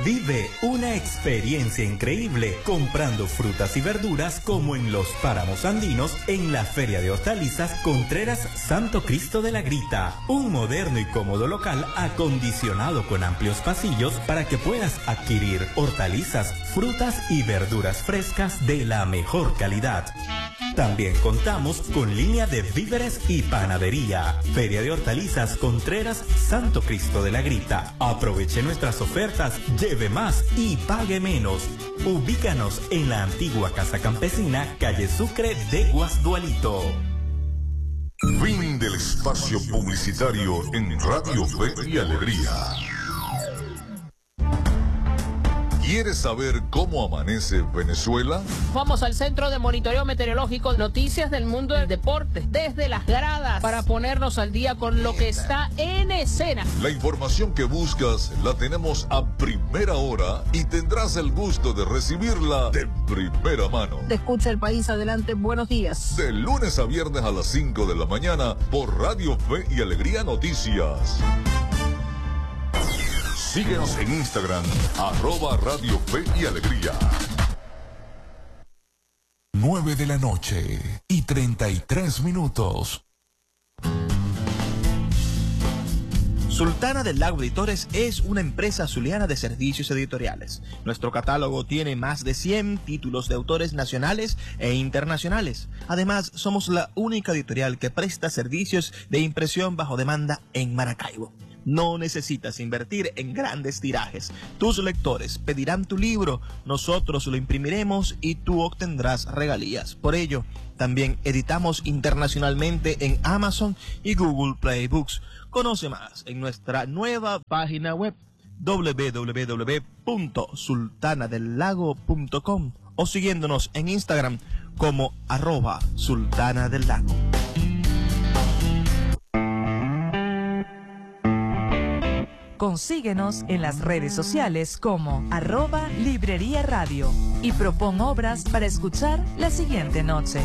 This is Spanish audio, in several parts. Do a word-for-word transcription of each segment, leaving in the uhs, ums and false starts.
Vive una experiencia increíble comprando frutas y verduras como en los páramos andinos en la Feria de Hortalizas Contreras Santo Cristo de la Grita. Un moderno y cómodo local acondicionado con amplios pasillos para que puedas adquirir hortalizas, frutas y verduras frescas de la mejor calidad. También contamos con línea de víveres y panadería. Feria de Hortalizas Contreras Santo Cristo de la Grita. Aproveche nuestras ofertas, lleve más y pague menos. Ubícanos en la antigua Casa Campesina, calle Sucre de Guasdualito. Fin del espacio publicitario en Radio Fe y Alegría. ¿Quieres saber cómo amanece Venezuela? Vamos al Centro de Monitoreo Meteorológico, noticias del mundo del deporte, desde las gradas, para ponernos al día con lo que está en escena. La información que buscas la tenemos a primera hora y tendrás el gusto de recibirla de primera mano. Te escucha el país, adelante, buenos días. De lunes a viernes a las cinco de la mañana por Radio Fe y Alegría Noticias. Síguenos en Instagram, arroba Radio Fe y Alegría. Nueve de la noche y treinta y tres minutos. Sultana del Lago Editores es una empresa zuliana de servicios editoriales. Nuestro catálogo tiene más de cien títulos de autores nacionales e internacionales. Además, somos la única editorial que presta servicios de impresión bajo demanda en Maracaibo. No necesitas invertir en grandes tirajes. Tus lectores pedirán tu libro, nosotros lo imprimiremos y tú obtendrás regalías. Por ello, también editamos internacionalmente en Amazon y Google Play Books. Conoce más en nuestra nueva página web doble u doble u doble u punto sultana del lago punto com o siguiéndonos en Instagram como arroba sultana del lago. Consíguenos en las redes sociales como arroba librería radio y propon obras para escuchar la siguiente noche.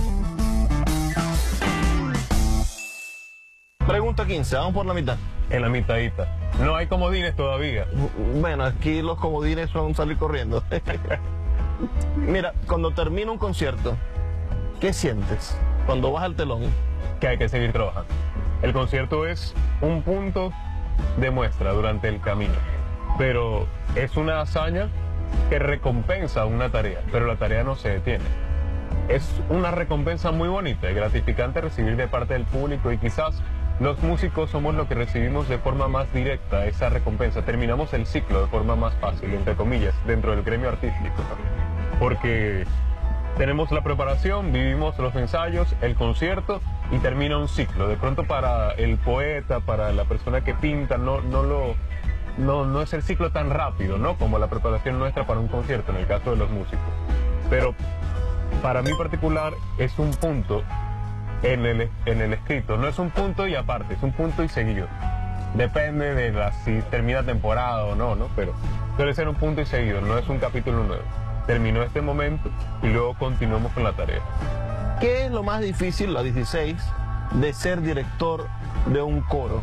Pregunta quince, vamos por la mitad. En la mitadita. No hay comodines todavía. Bueno, aquí los comodines son salir corriendo. Mira, cuando termina un concierto, ¿qué sientes cuando vas al telón? Que hay que seguir trabajando. El concierto es un punto de muestra durante el camino, pero es una hazaña que recompensa una tarea, pero la tarea no se detiene. Es una recompensa muy bonita y gratificante recibir de parte del público, y quizás los músicos somos los que recibimos de forma más directa esa recompensa. Terminamos el ciclo de forma más fácil, entre comillas, dentro del gremio artístico, ¿no? Porque tenemos la preparación, vivimos los ensayos, el concierto y termina un ciclo. De pronto para el poeta, para la persona que pinta, no, no, lo, no, no es el ciclo tan rápido, ¿no? Como la preparación nuestra para un concierto, en el caso de los músicos. Pero para mí particular es un punto en el, en el escrito. No es un punto y aparte, es un punto y seguido. Depende de la, si termina temporada o no, ¿no? Pero suele ser un punto y seguido, no es un capítulo nuevo. Terminó este momento y luego continuamos con la tarea. ¿Qué es lo más difícil, la dieciséis, de ser director de un coro?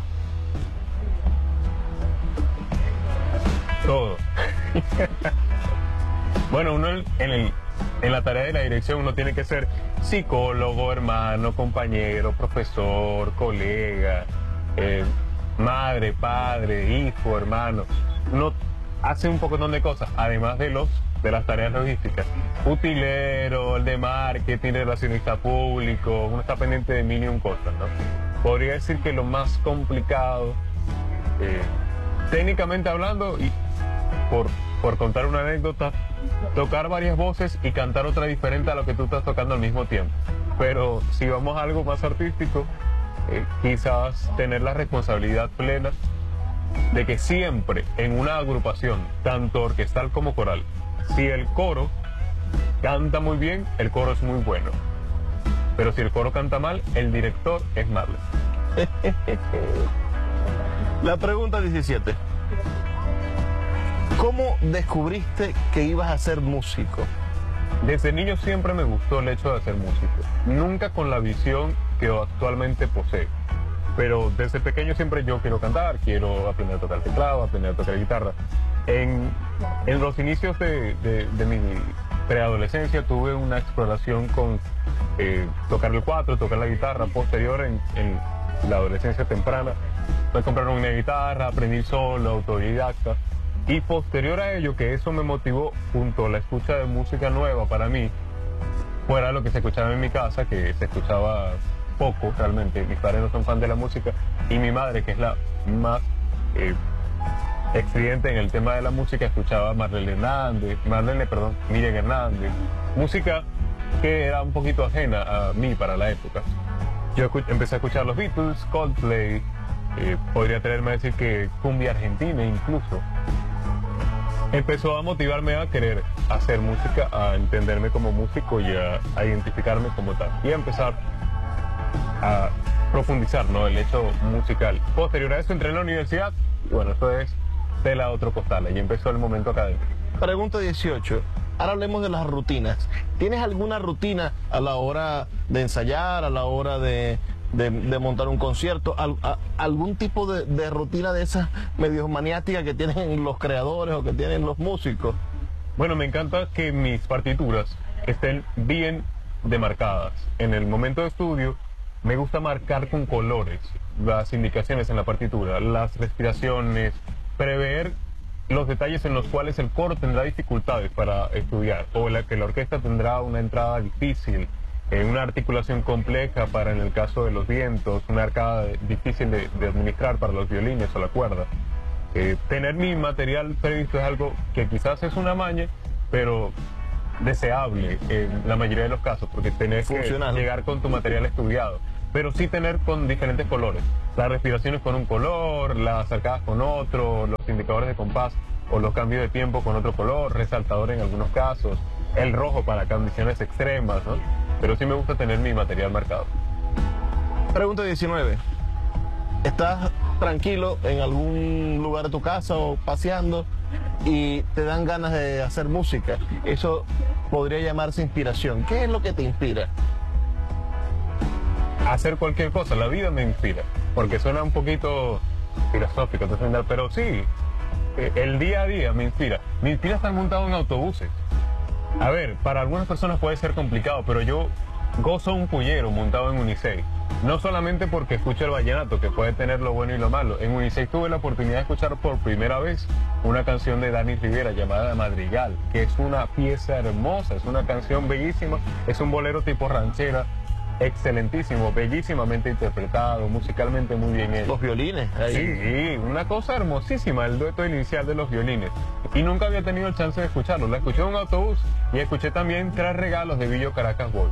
Todo. Bueno, uno en, el, en la tarea de la dirección uno tiene que ser psicólogo, hermano, compañero, profesor, colega, eh, madre, padre, hijo, hermano. Uno hace un poco de cosas, además de los de las tareas logísticas. Utilero, el de marketing, relacionista público, uno está pendiente de mil y un cosas, ¿no? Podría decir que lo más complicado, eh, técnicamente hablando, y por, por contar una anécdota, tocar varias voces y cantar otra diferente a lo que tú estás tocando al mismo tiempo. Pero si vamos a algo más artístico, eh, quizás tener la responsabilidad plena de que siempre en una agrupación, tanto orquestal como coral, si el coro canta muy bien, el coro es muy bueno. Pero si el coro canta mal, el director es malo. La pregunta diecisiete. ¿Cómo descubriste que ibas a ser músico? Desde niño siempre me gustó el hecho de ser músico. Nunca con la visión que actualmente poseo. pero desde pequeño siempre yo quiero cantar, quiero aprender a tocar el teclado, aprender a tocar la guitarra. En, en los inicios de, de, de mi preadolescencia tuve una exploración con eh, tocar el cuatro, tocar la guitarra. Posterior, en, en la adolescencia temprana, me compraron una guitarra, aprendí solo, autodidacta. Y posterior a ello, que eso me motivó junto a la escucha de música nueva para mí, fuera lo que se escuchaba en mi casa, que se escuchaba poco realmente. Mis padres no son fan de la música, y mi madre, que es la más eh, excedente en el tema de la música, escuchaba Marlene Hernández, Marlene, perdón, Miriam Hernández, música que era un poquito ajena a mí para la época. Yo empecé a escuchar los Beatles, Coldplay, eh, podría atreverme a decir que cumbia argentina incluso. Empezó a motivarme a querer hacer música, a entenderme como músico y a, a identificarme como tal. Y a empezar a profundizar, ¿no?, el hecho musical. Posterior a eso entré en la universidad y bueno, eso es tela otro costal. Y empezó el momento académico. Pregunta dieciocho. Ahora hablemos de las rutinas. ¿Tienes alguna rutina a la hora de ensayar, a la hora de, de, de montar un concierto? Al, a, ¿Algún tipo de, de rutina de esas medio maniáticas que tienen los creadores o que tienen los músicos? Bueno, me encanta que mis partituras estén bien demarcadas. En el momento de estudio me gusta marcar con colores las indicaciones en la partitura, las respiraciones, prever los detalles en los cuales el coro tendrá dificultades para estudiar, o la que la orquesta tendrá una entrada difícil, eh, una articulación compleja para en el caso de los vientos, una arcada difícil de, de administrar para los violines o la cuerda. Eh, tener mi material previsto es algo que quizás es una maña, pero deseable en la mayoría de los casos, porque tenés que llegar con tu material estudiado, pero sí tener con diferentes colores, las respiraciones con un color, las arcadas con otro, los indicadores de compás o los cambios de tiempo con otro color, resaltador en algunos casos, el rojo para condiciones extremas, ¿no? Pero sí me gusta tener mi material marcado. Pregunta diecinueve. ¿Estás tranquilo en algún lugar de tu casa o paseando y te dan ganas de hacer música? Eso podría llamarse inspiración. ¿Qué es lo que te inspira? Hacer cualquier cosa, la vida me inspira, porque suena un poquito filosófico, pero sí, el día a día me inspira. Me inspira estar montado en autobuses. A ver, para algunas personas puede ser complicado, pero yo gozo un puñero montado en Unicef. No solamente porque escucho el vallenato, que puede tener lo bueno y lo malo. En Unicef tuve la oportunidad de escuchar por primera vez una canción de Dani Rivera llamada Madrigal, que es una pieza hermosa, es una canción bellísima, es un bolero tipo ranchera, excelentísimo, bellísimamente interpretado, musicalmente muy bien hecho. Los violines ahí. Sí, una cosa hermosísima, el dueto inicial de los violines. Y nunca había tenido el chance de escucharlo. La escuché en un autobús y escuché también Tres Regalos de Billo Caracas Boy.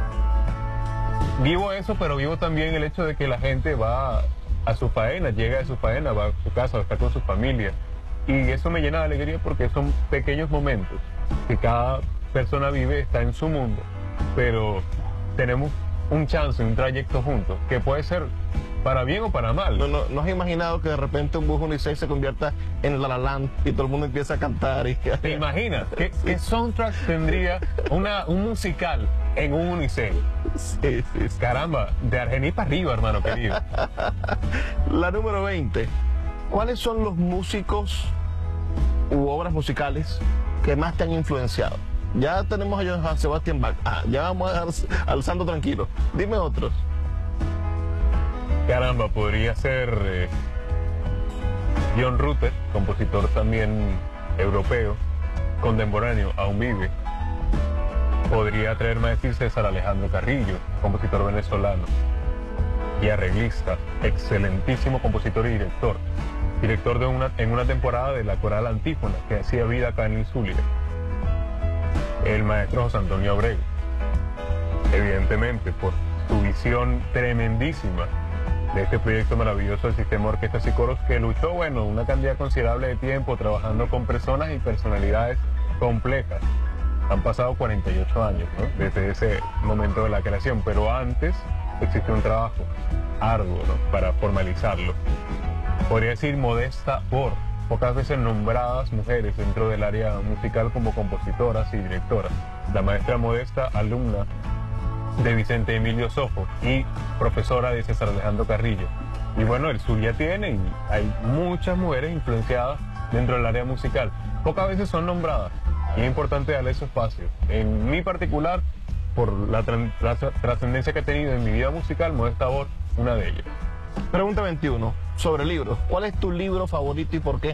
Vivo eso, pero vivo también el hecho de que la gente va a su faena, llega de su faena, va a su casa, está con su familia. Y eso me llena de alegría porque son pequeños momentos que cada persona vive, está en su mundo, pero tenemos un chance, un trayecto juntos, que puede ser para bien o para mal. ¿No, no, ¿no has imaginado que de repente un bus Unicef se convierta en La La Land y todo el mundo empieza a cantar? Y... ¿Te imaginas? ¿Qué, sí. ¿Qué soundtrack tendría una, un musical en un Unicef? Sí, sí, sí. Caramba, de Argenis para arriba, hermano querido. La número veinte. ¿Cuáles son los músicos u obras musicales que más te han influenciado? Ya tenemos a Johann Sebastian Bach. Ah, ya vamos a dejar al santo tranquilo. Dime otros. Caramba, podría ser eh, John Rutter, compositor también europeo, contemporáneo, aún vive. Podría atreverme a decir César Alejandro Carrillo, compositor venezolano y arreglista, excelentísimo compositor y director. Director de una, en una temporada de la Coral Antífona, que hacía vida acá en el Zulia. El maestro José Antonio Abreu, evidentemente por su visión tremendísima de este proyecto maravilloso del sistema de orquestas y coros, que luchó, bueno, una cantidad considerable de tiempo trabajando con personas y personalidades complejas. Han pasado cuarenta y ocho años, ¿no?, desde ese momento de la creación, pero antes existió un trabajo arduo, ¿no?, para formalizarlo. Podría decir Modesta Bor, pocas veces nombradas mujeres dentro del área musical como compositoras y directoras. La maestra Modesta, alumna de Vicente Emilio Sojo y profesora de César Alejandro Carrillo. Y bueno, el Zulia tiene, y hay muchas mujeres influenciadas dentro del área musical. Pocas veces son nombradas y es importante darle ese espacio. En mi particular, por la trascendencia que he tenido en mi vida musical, Modesta Bor, una de ellas. Pregunta veintiuno, sobre libros. ¿Cuál es tu libro favorito y por qué?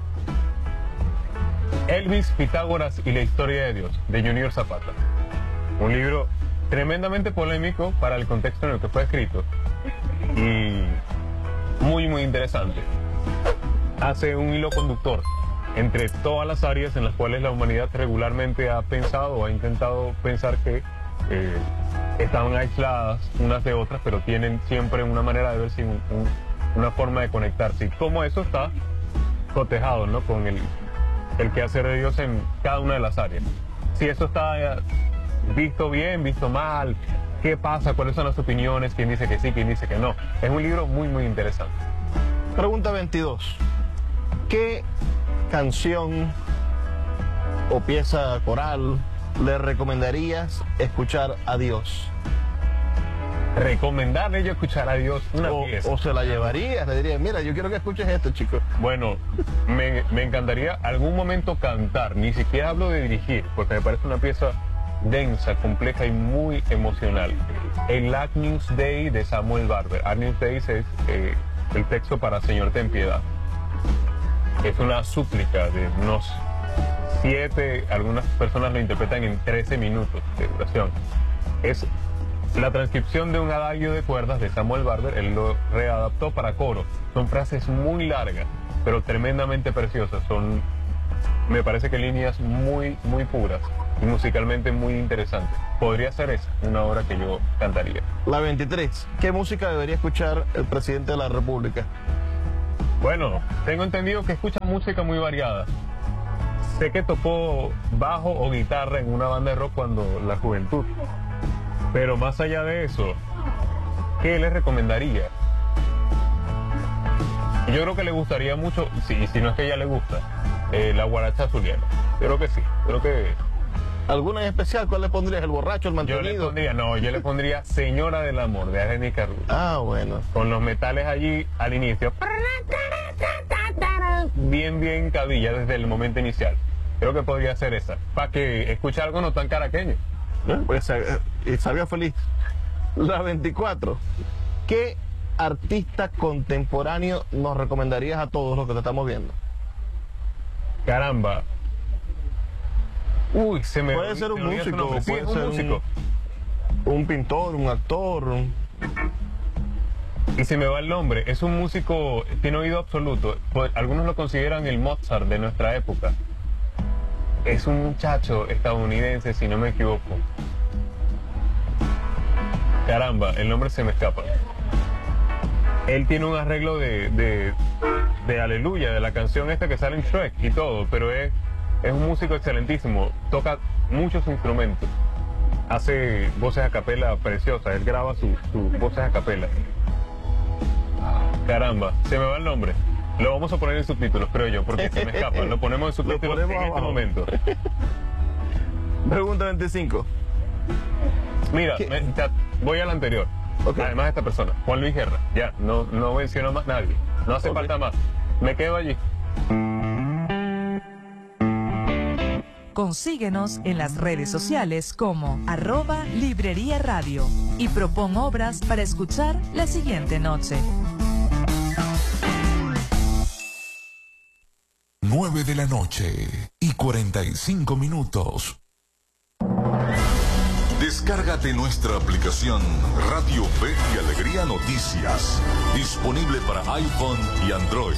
Elvis, Pitágoras y la historia de Dios, de Junior Zapata. Un libro tremendamente polémico para el contexto en el que fue escrito y muy, muy interesante. Hace un hilo conductor entre todas las áreas en las cuales la humanidad regularmente ha pensado o ha intentado pensar que eh, estaban aisladas unas de otras, pero tienen siempre una manera de verse, un, un, una forma de conectarse. Y cómo eso está cotejado, ¿no?, con el, el quehacer de Dios en cada una de las áreas. Si eso está visto bien, visto mal, qué pasa, cuáles son las opiniones, quién dice que sí, quién dice que no. Es un libro muy, muy interesante. Pregunta veintidós. ¿Qué canción o pieza coral le recomendarías escuchar a Dios? Recomendarle yo escuchar a Dios una o, pieza. O se la llevarías, le dirías, mira, yo quiero que escuches esto, chico. Bueno, me, me encantaría algún momento cantar, ni siquiera hablo de dirigir, porque me parece una pieza densa, compleja y muy emocional. El Agnus Dei de Samuel Barber. Agnus Dei es eh, el texto para Señor ten piedad. Es una súplica de unos siete, algunas personas lo interpretan en trece minutos de duración. Es la transcripción de un adagio de cuerdas de Samuel Barber, él lo readaptó para coro. Son frases muy largas, pero tremendamente preciosas. Son, me parece que líneas muy, muy puras y musicalmente muy interesantes. Podría ser esa, una obra que yo cantaría. La veintitrés. ¿Qué música debería escuchar el presidente de la República? Bueno, tengo entendido que escucha música muy variada. Sé que tocó bajo o guitarra en una banda de rock cuando la juventud. Pero más allá de eso, ¿qué le recomendaría? Yo creo que le gustaría mucho, si, si no es que ya le gusta, eh, la guaracha zuliana. Creo que sí, creo que... ¿Alguna en especial? ¿Cuál le pondrías? ¿El borracho, el mantenido? Yo le pondría, no, yo le pondría Señora del Amor, de Arena y Carrul. Ah, bueno. Con los metales allí al inicio. Bien, bien cabilla desde el momento inicial. Creo que podría ser esa, para que escuche algo no tan caraqueño. ¿Eh? Pues eh, salga feliz. La veinticuatro. ¿Qué artista contemporáneo nos recomendarías a todos los que te estamos viendo? Caramba. Uy, se me puede ser un músico, sí, puede un ser músico. Un, un pintor, un actor. Un... Y se me va el nombre. Es un músico, tiene oído absoluto. Pues, algunos lo consideran el Mozart de nuestra época. Es un muchacho estadounidense, si no me equivoco. Caramba, el nombre se me escapa. Él tiene un arreglo de, de, de Aleluya, de la canción esta que sale en Shrek y todo, pero es, es un músico excelentísimo. Toca muchos instrumentos. Hace voces a capela preciosas. Él graba sus su voces a capela. Caramba, se me va el nombre. Lo vamos a poner en subtítulos, creo yo, porque se me escapa. Lo ponemos en subtítulos en este momento. Pregunta veinticinco. Mira, me, te, voy al anterior. Okay. Además de esta persona, Juan Luis Guerra. Ya, no, no menciono más nadie. No hace okay. falta más. Me quedo allí. Consíguenos en las redes sociales como arroba Librería Radio y propon obras para escuchar la siguiente noche. nueve de la noche y cuarenta y cinco minutos. Descárgate nuestra aplicación Radio Fe y Alegría Noticias, disponible para iPhone y Android.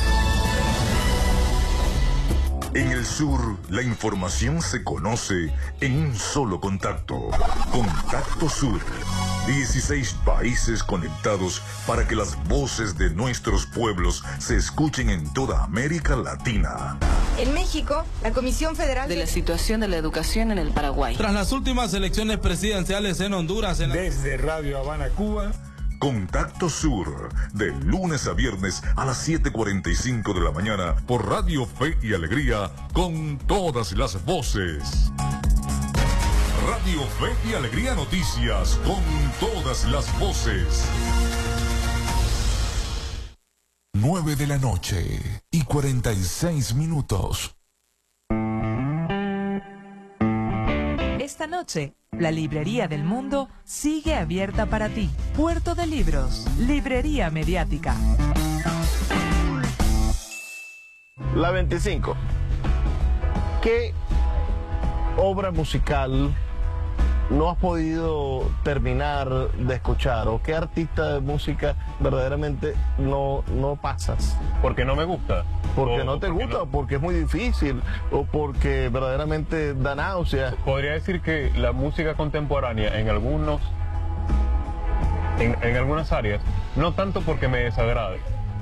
En el sur, la información se conoce en un solo contacto. Contacto Sur. dieciséis países conectados para que las voces de nuestros pueblos se escuchen en toda América Latina. En México, la Comisión Federal de la Situación de la Educación en el Paraguay. Tras las últimas elecciones presidenciales en Honduras... En la... Desde Radio Habana, Cuba... Contacto Sur, de lunes a viernes a las siete cuarenta y cinco de la mañana por Radio Fe y Alegría, con todas las voces. Radio Fe y Alegría Noticias, con todas las voces. de la noche y cuarenta y seis minutos. Esta noche, la Librería del Mundo sigue abierta para ti. Puerto de Libros, Librería Mediática. La veinticinco. ¿Qué obra musical no has podido terminar de escuchar? ¿O qué artista de música verdaderamente no, no pasas? Porque no me gusta. Porque o, no te porque gusta, no. o porque es muy difícil, o porque verdaderamente da náusea. Podría decir que la música contemporánea en algunos, en, en algunas áreas, no tanto porque me desagrade,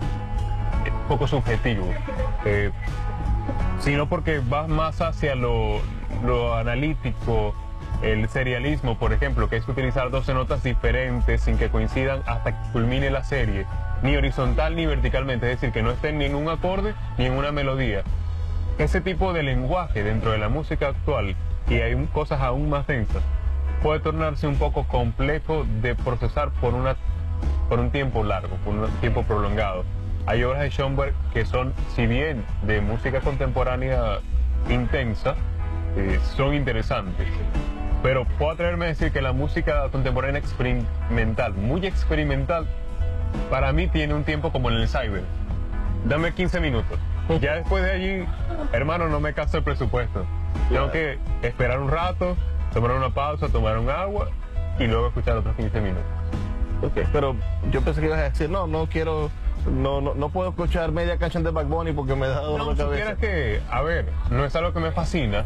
es poco subjetivo, eh, sino porque va más hacia lo, lo analítico, el serialismo, por ejemplo, que es utilizar doce notas diferentes sin que coincidan hasta que culmine la serie, ni horizontal ni verticalmente, es decir, que no estén ni en un acorde ni en una melodía. Ese tipo de lenguaje dentro de la música actual, y hay cosas aún más densas, puede tornarse un poco complejo de procesar por, una, por un tiempo largo, por un tiempo prolongado. Hay obras de Schoenberg que son, si bien de música contemporánea intensa, eh, son interesantes. Pero puedo atreverme a decir que la música contemporánea experimental, muy experimental, para mí tiene un tiempo como en el cyber. Dame quince minutos. Ya después de allí, hermano, no me caso el presupuesto. Tengo que esperar un rato, tomar una pausa, tomar un agua y luego escuchar otros quince minutos. Ok, pero yo pensé que ibas a decir, no, no quiero, no, no, no puedo escuchar media canción de Bad Bunny porque me da dolor No, de cabeza. supieras que, a ver, no es algo que me fascina.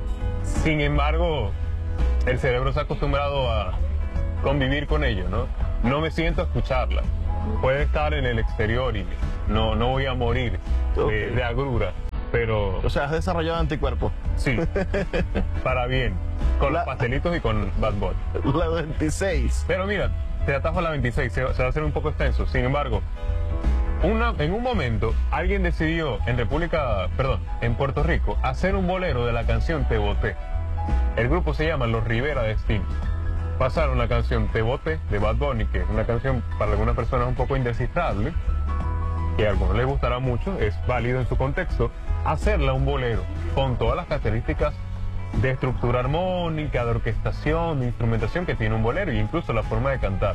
Sin embargo, el cerebro se ha acostumbrado a convivir con ello, ¿no? No me siento a escucharla. Puede estar en el exterior y no, no voy a morir Okay. de, de agrura, pero... O sea, has desarrollado anticuerpos. Sí, para bien, con La- los pastelitos y con Bad Bunny. La veintiséis. Pero mira, te atajo a la veintiséis, se, se va a hacer un poco extenso. Sin embargo, una, en un momento alguien decidió en República, perdón, en Puerto Rico, hacer un bolero de la canción Te Boté. El grupo se llama Los Rivera Destino. Pasaron la canción Te Boté de Bad Bunny, que es una canción para algunas personas un poco indescifrable, que a algunos les gustará mucho, es válido en su contexto, hacerla un bolero con todas las características de estructura armónica, de orquestación, de instrumentación que tiene un bolero e incluso la forma de cantar.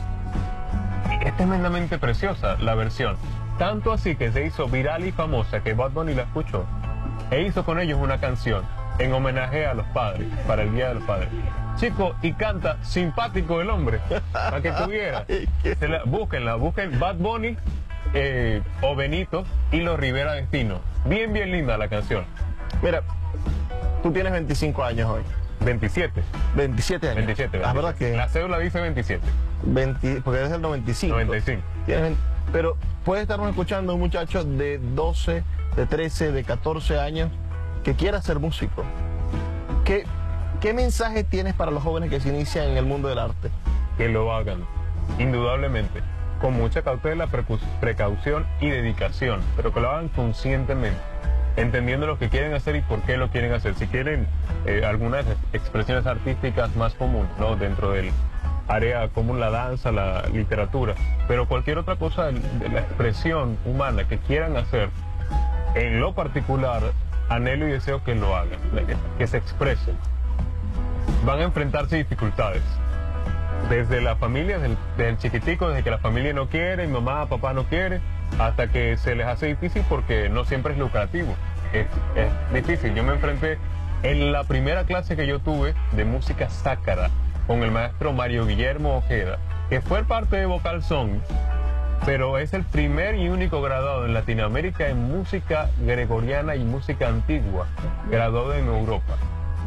Y es tremendamente preciosa la versión, tanto así que se hizo viral y famosa que Bad Bunny la escuchó e hizo con ellos una canción en homenaje a los padres, para el Día de los Padres. Chico, y canta simpático el hombre, para que tuviera. Se la, búsquenla, busquen Bad Bunny eh, o Benito y Los Rivera Destino. Bien, bien linda la canción. Mira, tú tienes veinticinco años hoy. veintisiete. veintisiete años. veintisiete. La verdad que... La cédula dice veintisiete. veinte, porque eres del noventa y cinco. noventa y cinco. Tienes veinte, pero puede estarnos escuchando un muchacho de doce, de trece, de catorce años que quiera ser músico. ¿Qué, ¿Qué mensaje tienes para los jóvenes que se inician en el mundo del arte? Que lo hagan, indudablemente, con mucha cautela, precu- precaución y dedicación, pero que lo hagan conscientemente, entendiendo lo que quieren hacer y por qué lo quieren hacer. Si quieren eh, algunas expresiones artísticas más comunes, ¿no? Dentro del área común, la danza, la literatura, pero cualquier otra cosa de la expresión humana que quieran hacer, en lo particular, anhelo y deseo que lo hagan, que se expresen. Van a enfrentarse a dificultades. Desde la familia, desde el, desde el chiquitico, desde que la familia no quiere, mamá, papá no quiere, hasta que se les hace difícil porque no siempre es lucrativo. Es, es difícil. Yo me enfrenté en la primera clase que yo tuve de música sacra con el maestro Mario Guillermo Ojeda, que fue parte de Vocal Song, pero es el primer y único graduado en Latinoamérica en música gregoriana y música antigua, graduado en Europa.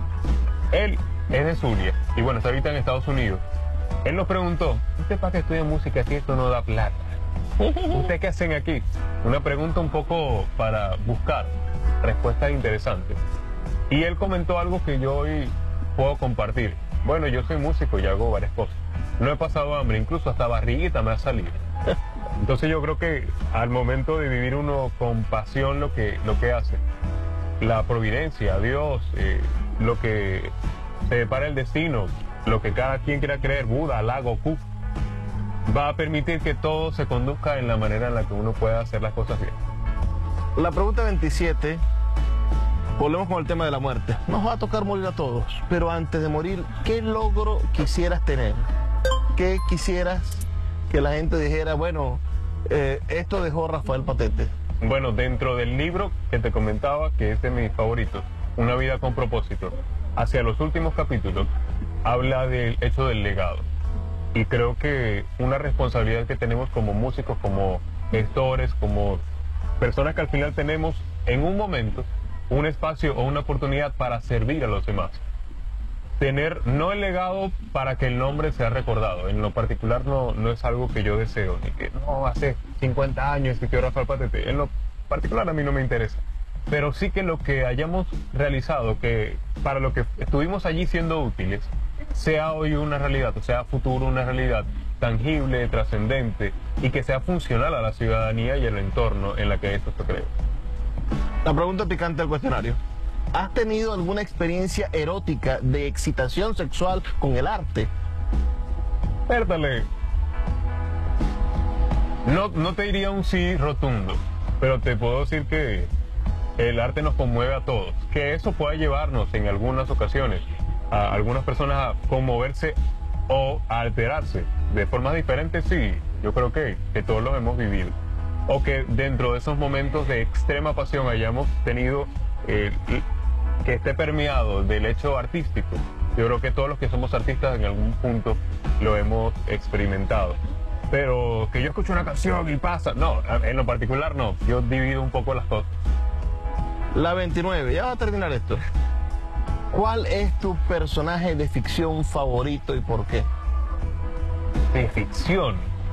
Él es de Zulia y bueno, está ahorita en Estados Unidos. Él nos preguntó, ¿usted para qué estudia música si esto no da plata? ¿Usted qué hacen aquí? Una pregunta un poco para buscar respuestas interesantes. Y él comentó algo que yo hoy puedo compartir. Bueno, yo soy músico y hago varias cosas. No he pasado hambre, incluso hasta barriguita me ha salido. Entonces yo creo que al momento de vivir uno con pasión lo que, lo que hace, la providencia, Dios, eh, lo que se depara el destino, lo que cada quien quiera creer, Buda, Alá, Goku, va a permitir que todo se conduzca en la manera en la que uno pueda hacer las cosas bien. La pregunta veintisiete, volvemos con el tema de la muerte. Nos va a tocar morir a todos, pero antes de morir, ¿qué logro quisieras tener? ¿Qué quisieras que la gente dijera, bueno, eh, esto dejó Rafael Patete? Bueno, dentro del libro que te comentaba, que es de mis favoritos, Una vida con propósito, hacia los últimos capítulos, habla del hecho del legado. Y creo que una responsabilidad que tenemos como músicos, como gestores, como personas que al final tenemos en un momento un espacio o una oportunidad para servir a los demás. Tener no el legado para que el nombre sea recordado. En lo particular no, no es algo que yo deseo, ni que no, hace cincuenta años que quiero Rafael Patete. En lo particular a mí no me interesa. Pero sí que lo que hayamos realizado, que para lo que estuvimos allí siendo útiles, sea hoy una realidad, o sea futuro una realidad tangible, trascendente y que sea funcional a la ciudadanía y el entorno en la que esto se cree. La pregunta picante del cuestionario. ¿Has tenido alguna experiencia erótica de excitación sexual con el arte? Pértale. No, no te diría un sí rotundo, pero te puedo decir que el arte nos conmueve a todos. Que eso pueda llevarnos en algunas ocasiones a algunas personas a conmoverse o a alterarse de formas diferentes, sí, yo creo que, que todos los hemos vivido. O que dentro de esos momentos de extrema pasión hayamos tenido eh, que esté permeado del hecho artístico. Yo creo que todos los que somos artistas en algún punto lo hemos experimentado. Pero que yo escucho una canción y pasa, no, en lo particular no, yo divido un poco las cosas. La veintinueve, ya va a terminar esto. ¿Cuál es tu personaje de ficción favorito y por qué? De ficción.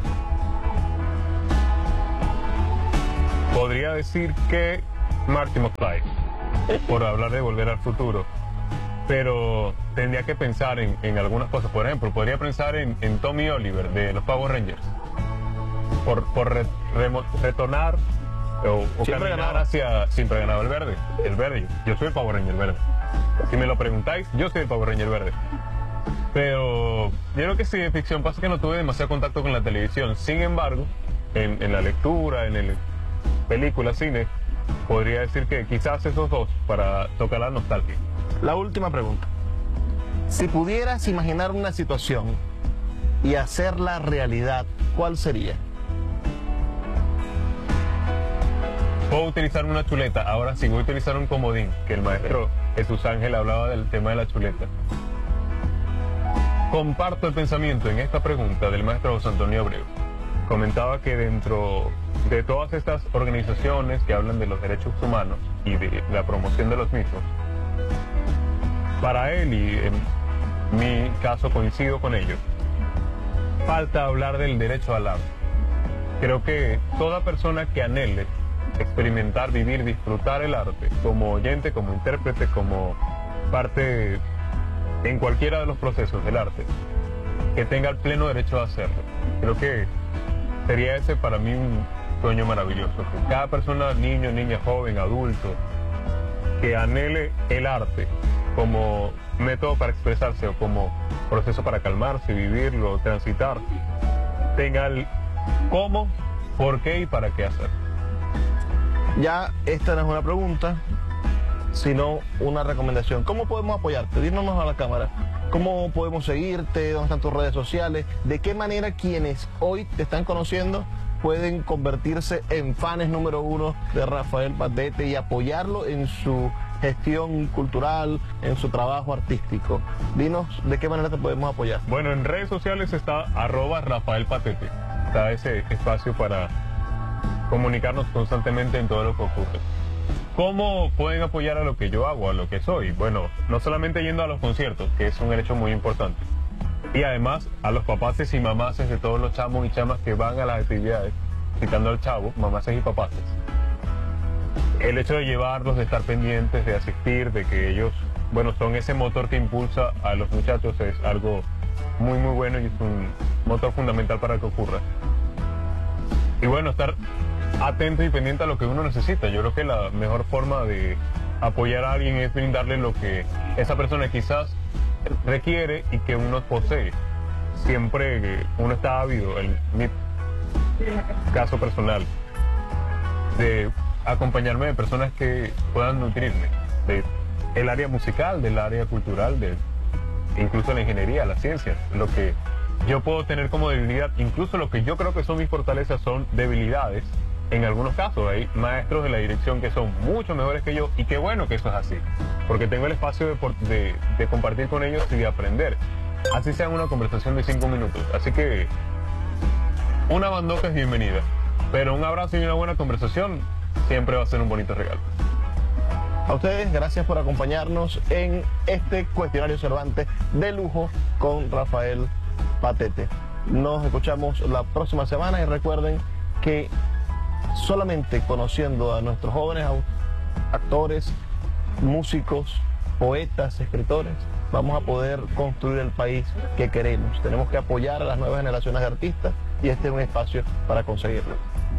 Podría decir que Marty McFly, por hablar de Volver al Futuro. Pero tendría que pensar en, en algunas cosas. Por ejemplo, podría pensar en, en Tommy Oliver de los Power Rangers. Por, por re, remo, retornar o, o caminar ganaba. hacia... Siempre ganaba el verde. El verde. Yo soy el Power Ranger verde. Si me lo preguntáis, yo soy el Power Ranger verde. Pero yo creo que sí, en ficción pasa que no tuve demasiado contacto con la televisión. Sin embargo, en, en la lectura, en el película, cine, podría decir que quizás esos dos para tocar la nostalgia. La última pregunta. Si pudieras imaginar una situación y hacerla realidad, ¿cuál sería? Puedo utilizar una chuleta, ahora sí voy a utilizar un comodín, que el maestro Jesús Ángel hablaba del tema de la chuleta. Comparto el pensamiento en esta pregunta del maestro José Antonio Abreu. Comentaba que dentro de todas estas organizaciones que hablan de los derechos humanos y de la promoción de los mismos, para él, y en mi caso coincido con ellos, falta hablar del derecho al arte. Creo que toda persona que anhele experimentar, vivir, disfrutar el arte, como oyente, como intérprete, como parte en cualquiera de los procesos del arte, que tenga el pleno derecho a hacerlo. Creo que sería ese para mí un sueño maravilloso, que cada persona, niño, niña, joven, adulto, que anhele el arte como método para expresarse o como proceso para calmarse, vivirlo, transitar, tenga el cómo, por qué y para qué hacer. Ya esta no es una pregunta, sino una recomendación. ¿Cómo podemos apoyarte? Dínos a la cámara. ¿Cómo podemos seguirte? ¿Dónde están tus redes sociales? ¿De qué manera quienes hoy te están conociendo pueden convertirse en fans número uno de Rafael Patete y apoyarlo en su gestión cultural, en su trabajo artístico? Dinos de qué manera te podemos apoyar. Bueno, en redes sociales está arroba Rafael Patete. Está ese espacio para comunicarnos constantemente en todo lo que ocurre. ¿Cómo pueden apoyar a lo que yo hago, a lo que soy? Bueno, no solamente yendo a los conciertos, que es un hecho muy importante, y además a los papaces y mamaces de todos los chamos y chamas que van a las actividades, citando al chavo, mamaces y papaces. El hecho de llevarlos, de estar pendientes, de asistir, de que ellos, bueno, son ese motor que impulsa a los muchachos, es algo muy muy bueno y es un motor fundamental para que ocurra. Y bueno, estar atento y pendiente a lo que uno necesita. Yo creo que la mejor forma de apoyar a alguien es brindarle lo que esa persona quizás requiere y que uno posee. siempre uno está ávido, en mi caso personal, de acompañarme de personas que puedan nutrirme del área musical, del área cultural, de incluso la ingeniería, la ciencia. Lo que yo puedo tener como debilidad, incluso lo que yo creo que son mis fortalezas son debilidades. En algunos casos hay maestros de la dirección que son mucho mejores que yo, y qué bueno que eso es así, porque tengo el espacio de, de, de compartir con ellos y de aprender, así sea una conversación de cinco minutos. Así que una bandoca es bienvenida, pero un abrazo y una buena conversación siempre va a ser un bonito regalo. A ustedes, gracias por acompañarnos en este cuestionario Cervantes de lujo con Rafael Patete. Nos escuchamos la próxima semana y recuerden que solamente conociendo a nuestros jóvenes actores, músicos, poetas, escritores, vamos a poder construir el país que queremos. Tenemos que apoyar a las nuevas generaciones de artistas y este es un espacio para conseguirlo.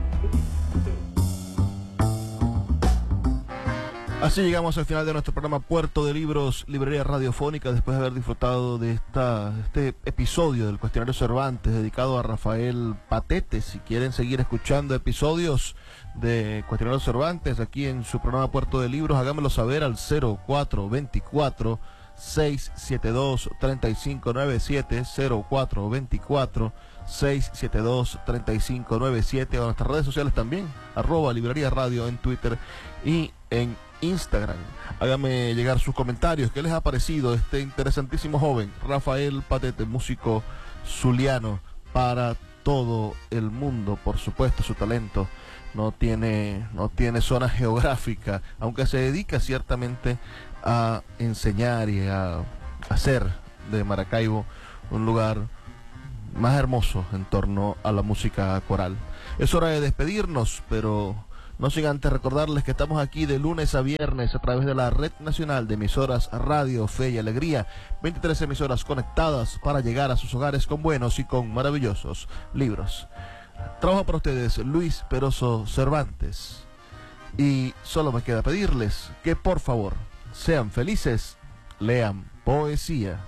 Así llegamos al final de nuestro programa Puerto de Libros, Librería Radiofónica, después de haber disfrutado de esta, este episodio del Cuestionario Cervantes dedicado a Rafael Patete. Si quieren seguir escuchando episodios de Cuestionario Cervantes aquí en su programa Puerto de Libros, háganmelo saber al cero cuatro dos cuatro, seis siete dos, tres cinco nueve siete, cero cuatro dos cuatro, seis siete dos, tres cinco nueve siete, o a nuestras redes sociales también, arroba Librería Radio en Twitter y en Instagram. Háganme llegar sus comentarios. ¿Qué les ha parecido este interesantísimo joven Rafael Patete, músico zuliano para todo el mundo? Por supuesto, su talento no tiene, no tiene zona geográfica, aunque se dedica ciertamente a enseñar y a hacer de Maracaibo un lugar más hermoso en torno a la música coral. Es hora de despedirnos, pero no sin antes recordarles que estamos aquí de lunes a viernes a través de la Red Nacional de Emisoras Radio Fe y Alegría, veintitrés emisoras conectadas para llegar a sus hogares con buenos y con maravillosos libros. Trabajo para ustedes Luis Peroso Cervantes, y solo me queda pedirles que por favor sean felices, lean poesía.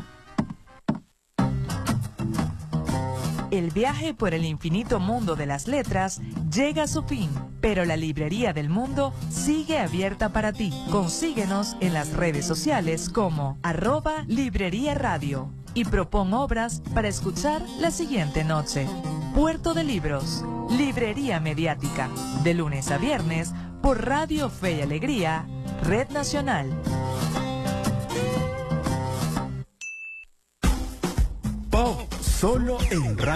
El viaje por el infinito mundo de las letras llega a su fin, pero la Librería del Mundo sigue abierta para ti. Consíguenos en las redes sociales como arroba Librería Radio y propon obras para escuchar la siguiente noche. Puerto de Libros, Librería Mediática, de lunes a viernes por Radio Fe y Alegría, Red Nacional. Pop solo en Radio.